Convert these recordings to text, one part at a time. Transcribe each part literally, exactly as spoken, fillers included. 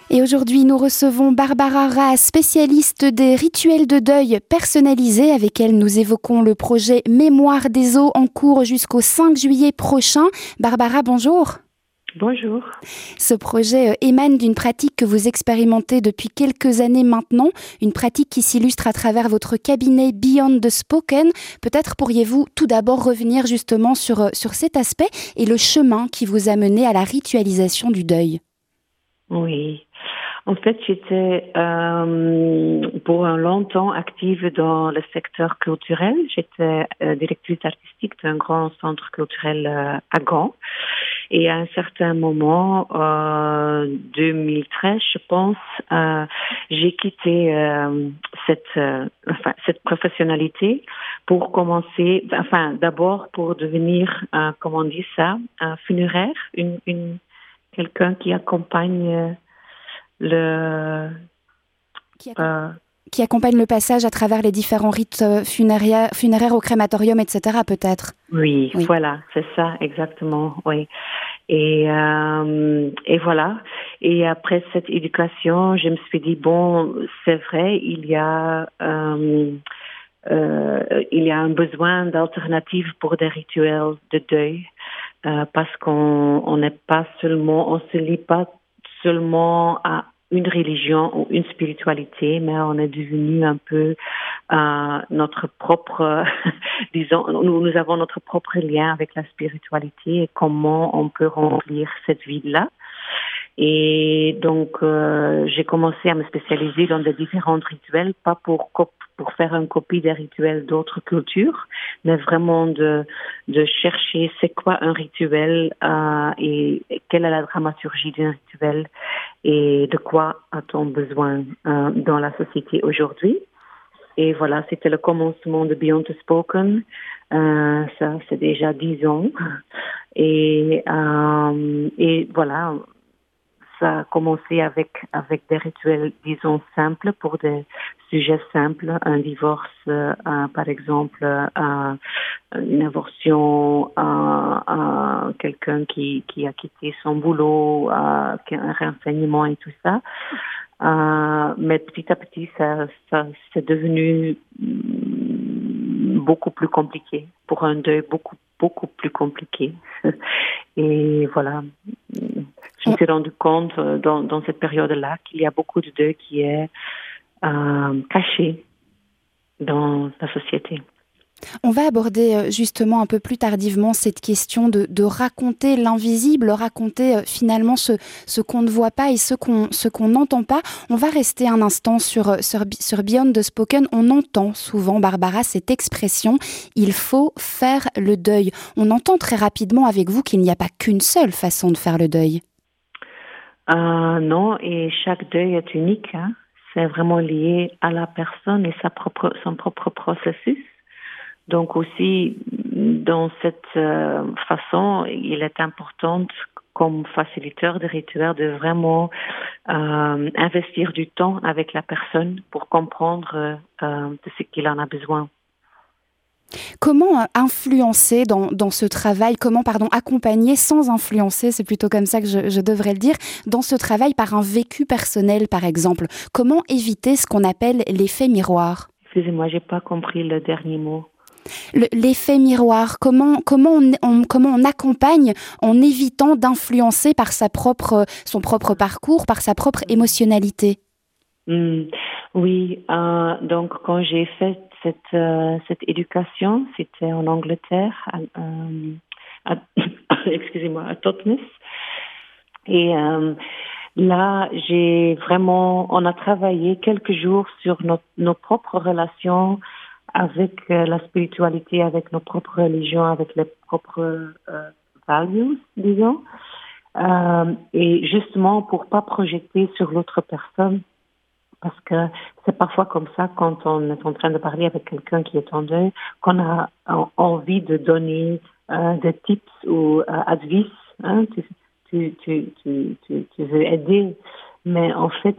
Et aujourd'hui, nous recevons Barbara Raa, spécialiste des rituels de deuil personnalisés. Avec elle, nous évoquons le projet Mémoire des eaux en cours jusqu'au cinq juillet prochain. Barbara, bonjour. Bonjour. Ce projet émane d'une pratique que vous expérimentez depuis quelques années maintenant, une pratique qui s'illustre à travers votre cabinet Beyond the Spoken. Peut-être pourriez-vous tout d'abord revenir justement sur, sur cet aspect et le chemin qui vous a mené à la ritualisation du deuil. Oui. En fait, j'étais euh, pour un longtemps active dans le secteur culturel. J'étais euh, directrice artistique d'un grand centre culturel euh, à Gand. Et à un certain moment, euh, deux mille treize, je pense, euh, j'ai quitté euh, cette, euh, enfin, cette professionnalité pour commencer, enfin, d'abord pour devenir, euh, comment on dit ça, un funéraire, une, une quelqu'un qui accompagne euh, le qui, accom- euh, qui accompagne le passage à travers les différents rites funéraires, funéraires au crématorium, et cetera peut-être. Oui, oui. Voilà, c'est ça, exactement, oui. Et, euh, et voilà. Et après cette éducation, je me suis dit, bon, c'est vrai, il y a... Euh, euh, il y a un besoin d'alternatives pour des rituels de deuil, euh, parce qu'on n'est pas seulement, on se lie pas seulement à une religion ou une spiritualité, mais on est devenu un peu euh, notre propre, disons, nous, nous avons notre propre lien avec la spiritualité et comment on peut remplir cette vie-là. Et donc, euh, j'ai commencé à me spécialiser dans des différents rituels, pas pour pour faire une copie des rituels d'autres cultures, mais vraiment de de chercher c'est quoi un rituel euh, et quelle est la dramaturgie d'un rituel et de quoi a-t-on besoin euh, dans la société aujourd'hui. Et voilà, c'était le commencement de Beyond the Spoken. Euh, ça, c'est déjà dix ans. Et euh, et voilà. Ça a commencé avec, avec des rituels, disons, simples pour des sujets simples. Un divorce, euh, euh, par exemple, euh, une avortion, euh, euh, quelqu'un qui, qui a quitté son boulot, euh, un renseignement et tout ça. Euh, mais petit à petit, ça, ça c'est devenu beaucoup plus compliqué, pour un deuil beaucoup, beaucoup plus compliqué. Et voilà. Je me suis rendu compte dans, dans cette période-là qu'il y a beaucoup de deuil qui est euh, caché dans la société. On va aborder justement un peu plus tardivement cette question de, de raconter l'invisible, raconter finalement ce, ce qu'on ne voit pas et ce qu'on ce qu'on n'entend pas. On va rester un instant sur, sur, sur Beyond the Spoken. On entend souvent, Barbara, cette expression « il faut faire le deuil ». On entend très rapidement avec vous qu'il n'y a pas qu'une seule façon de faire le deuil. Euh, non, et chaque deuil est unique. Hein. C'est vraiment lié à la personne et sa propre, son propre processus. Donc aussi, dans cette euh, façon, il est important, comme facilitateur de rituels, de vraiment euh, investir du temps avec la personne pour comprendre euh, de ce qu'il en a besoin. Comment influencer dans, dans ce travail, comment pardon, accompagner sans influencer, c'est plutôt comme ça que je, je devrais le dire, dans ce travail par un vécu personnel par exemple. Comment éviter ce qu'on appelle l'effet miroir ? Excusez-moi, j'ai pas compris le dernier mot. Le, l'effet miroir, comment, comment, on, on, comment on accompagne en évitant d'influencer par sa propre, son propre parcours, par sa propre émotionnalité ? Mmh, oui, euh, donc quand j'ai fait cette, euh, cette éducation, c'était en Angleterre, à, euh, à, excusez-moi, à Totnes. Et euh, là, j'ai vraiment, on a travaillé quelques jours sur nos, nos propres relations avec euh, la spiritualité, avec nos propres religions, avec les propres euh, values, disons. Euh, et justement, pour pas projeter sur l'autre personne, parce que c'est parfois comme ça quand on est en train de parler avec quelqu'un qui est en deuil, qu'on a envie de donner euh, des tips ou euh, advice. Hein, tu, tu, tu, tu, tu, tu veux aider, mais en fait,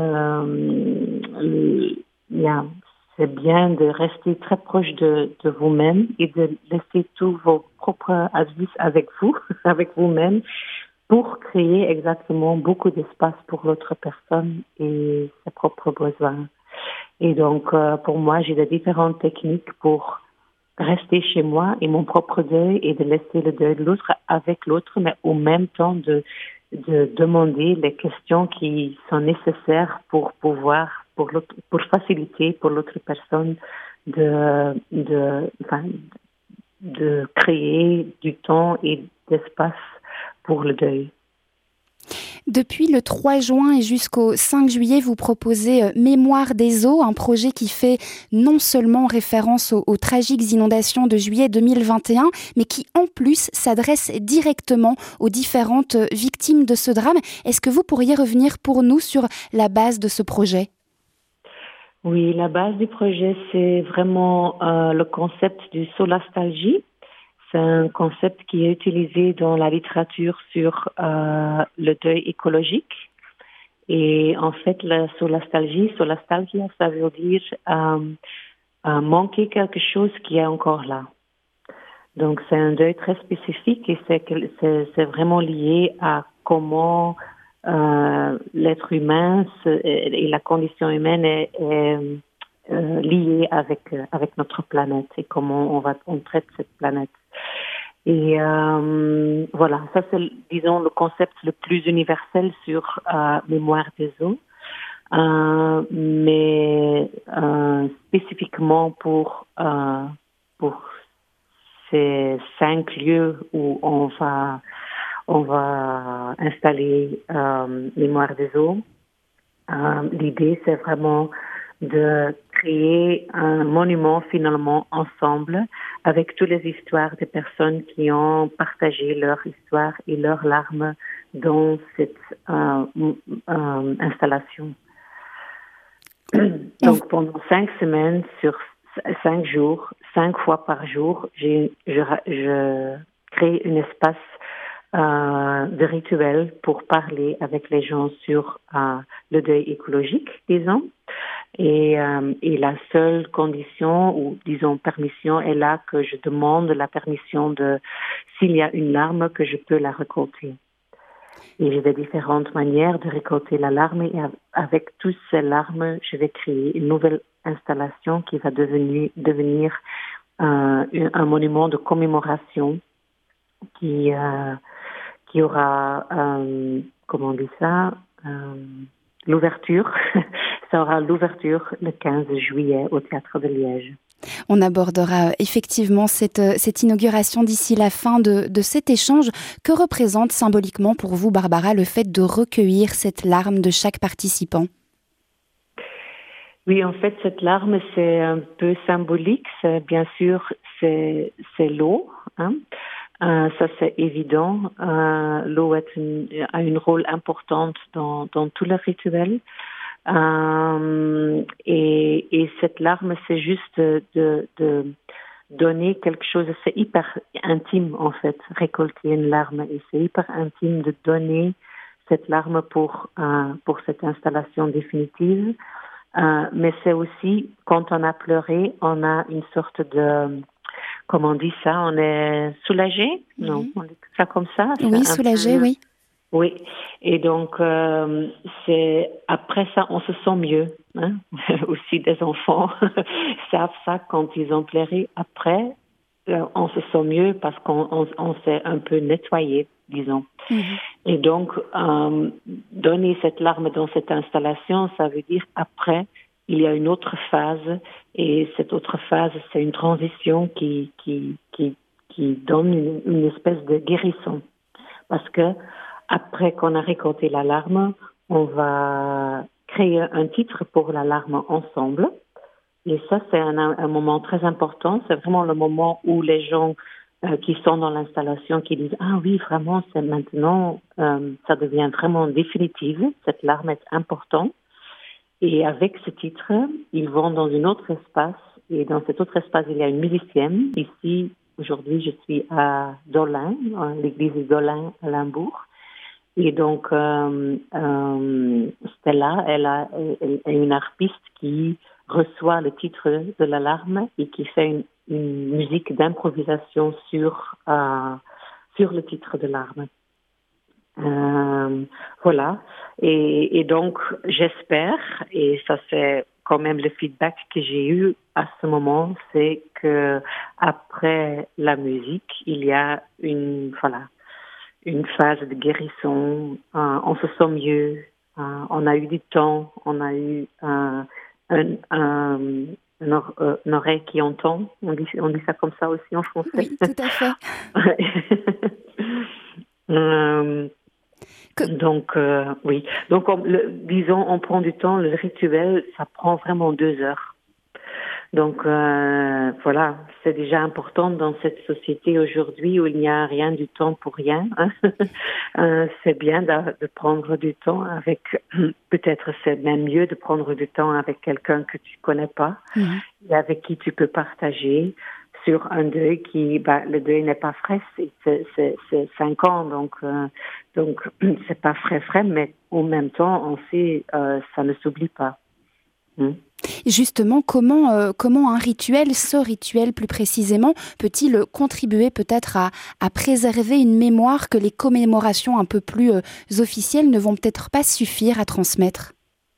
euh, le, yeah, c'est bien de rester très proche de, de vous-même et de laisser tous vos propres advices avec vous, avec vous-même, pour créer exactement beaucoup d'espace pour l'autre personne et ses propres besoins. Et donc, euh, pour moi, j'ai des différentes techniques pour rester chez moi et mon propre deuil et de laisser le deuil de l'autre avec l'autre, mais au même temps de, de demander les questions qui sont nécessaires pour pouvoir, pour, l'autre, pour faciliter pour l'autre personne de, de, enfin, de créer du temps et d'espace pour le deuil. Depuis le trois juin et jusqu'au cinq juillet, vous proposez euh, Mémoire des eaux, un projet qui fait non seulement référence aux, aux tragiques inondations de juillet deux mille vingt et un, mais qui en plus s'adresse directement aux différentes victimes de ce drame. Est-ce que vous pourriez revenir pour nous sur la base de ce projet ? Oui, la base du projet, c'est vraiment euh, le concept du solastalgie. C'est un concept qui est utilisé dans la littérature sur euh, le deuil écologique. Et en fait, la solastalgie, solastalgia, ça veut dire euh, euh, manquer quelque chose qui est encore là. Donc, c'est un deuil très spécifique et c'est, c'est, c'est vraiment lié à comment euh, l'être humain se, et, et la condition humaine est, est euh, liée avec, avec notre planète et comment on, va, on traite cette planète. Et euh, voilà, ça c'est, disons, le concept le plus universel sur euh, Mémoire des eaux. Euh, mais euh, spécifiquement pour, euh, pour ces cinq lieux où on va, on va installer euh, Mémoire des eaux, euh, l'idée c'est vraiment de créer un monument finalement ensemble avec toutes les histoires des personnes qui ont partagé leur histoire et leurs larmes dans cette euh, euh, installation. Donc pendant cinq semaines, sur cinq jours, cinq fois par jour, j'ai, je, je crée un espace euh, de rituel pour parler avec les gens sur euh, le deuil écologique, disons. Et, euh, et la seule condition ou disons permission est là que je demande la permission de s'il y a une larme que je peux la récolter. Et j'ai des différentes manières de récolter la larme et avec toutes ces larmes, je vais créer une nouvelle installation qui va devenir, devenir euh, un monument de commémoration qui, euh, qui aura, euh, comment on dit ça, euh, l'ouverture. Ça aura l'ouverture le quinze juillet au Théâtre de Liège. On abordera effectivement cette, cette inauguration d'ici la fin de, de cet échange. Que représente symboliquement pour vous, Barbara, le fait de recueillir cette larme de chaque participant ? Oui, en fait, cette larme, c'est un peu symbolique. C'est, bien sûr, c'est, c'est l'eau. Hein. Euh, ça, c'est évident. Euh, l'eau est une, a un rôle important dans, dans tout le rituel. Euh, et, et cette larme, c'est juste de, de donner quelque chose, c'est hyper intime en fait, récolter une larme, et c'est hyper intime de donner cette larme pour, euh, pour cette installation définitive. Euh, mais c'est aussi, quand on a pleuré, on a une sorte de, comment on dit ça, on est soulagé, mm-hmm. Non, on dit ça comme ça. Oui, soulagé, peu... oui. Oui, et donc euh, c'est après ça on se sent mieux, hein? Aussi des enfants savent ça quand ils ont pleuré. Après euh, on se sent mieux parce qu'on on, on s'est un peu nettoyé, disons. Mm-hmm. Et donc euh, donner cette larme dans cette installation, ça veut dire après il y a une autre phase et cette autre phase c'est une transition qui qui qui qui donne une, une espèce de guérison parce que après qu'on a récolté la larme, on va créer un titre pour la larme ensemble. Et ça, c'est un, un moment très important. C'est vraiment le moment où les gens euh, qui sont dans l'installation qui disent « Ah oui, vraiment, c'est maintenant, euh, ça devient vraiment définitif. Cette larme est importante. » Et avec ce titre, ils vont dans un autre espace. Et dans cet autre espace, il y a une musicienne. Ici, aujourd'hui, je suis à Dolin, à l'église de Dolin à Limbourg. Et donc, euh, euh, Stella, elle, a, elle, elle est une harpiste qui reçoit le titre de la larme et qui fait une, une musique d'improvisation sur, euh, sur le titre de larme. Euh, voilà. Et, et donc, j'espère, et ça c'est quand même le feedback que j'ai eu à ce moment, c'est que après la musique, il y a une, voilà, une phase de guérison. Euh, on se sent mieux. Euh, on a eu du temps. On a eu euh, un, un, une, or- euh, une oreille qui entend. On dit, on dit ça comme ça aussi en français. Oui, tout à fait. euh, Que... donc, euh, oui. Donc, on, le, disons, on prend du temps. Le rituel, ça prend vraiment deux heures. Donc, euh, voilà, c'est déjà important dans cette société aujourd'hui où il n'y a rien du temps pour rien. Hein. euh, c'est bien de, de prendre du temps avec, peut-être c'est même mieux de prendre du temps avec quelqu'un que tu connais pas mmh. et avec qui tu peux partager sur un deuil qui, bah, le deuil n'est pas frais, c'est, c'est, c'est, c'est cinq ans, donc, euh, donc c'est pas frais frais, mais en même temps, on sait, euh, ça ne s'oublie pas. Mmh. Justement, comment, euh, comment un rituel, ce rituel plus précisément, peut-il contribuer peut-être à, à préserver une mémoire que les commémorations un peu plus euh, officielles ne vont peut-être pas suffire à transmettre?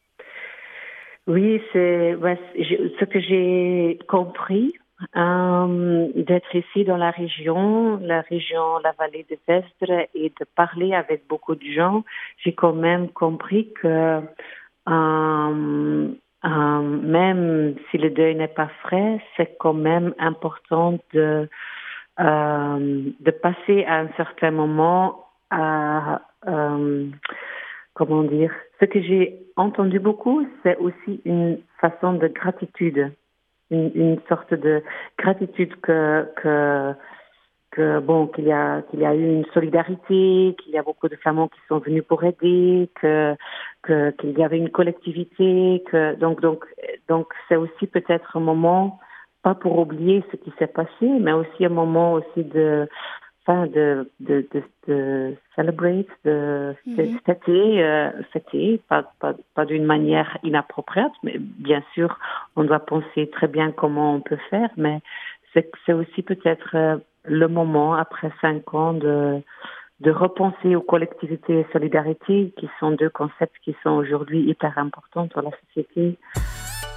Oui, c'est ouais, ce que j'ai compris euh, d'être ici dans la région, la région, la vallée de Vesdre, et de parler avec beaucoup de gens. J'ai quand même compris que euh, Euh, même si le deuil n'est pas frais, c'est quand même important de, euh, de passer à un certain moment à, euh, comment dire, ce que j'ai entendu beaucoup, c'est aussi une façon de gratitude, une, une sorte de gratitude que, que que bon qu'il y a qu'il y a eu une solidarité, qu'il y a beaucoup de flamands qui sont venus pour aider, que que qu'il y avait une collectivité, que donc donc donc c'est aussi peut-être un moment pas pour oublier ce qui s'est passé, mais aussi un moment aussi de enfin de de de, de celebrate, de mm-hmm. fêter, euh, fêter, pas pas pas d'une manière inappropriate, mais bien sûr on doit penser très bien comment on peut faire, mais c'est c'est aussi peut-être euh, le moment, après cinq ans, de, de repenser aux collectivités et solidarité, qui sont deux concepts qui sont aujourd'hui hyper importants dans la société.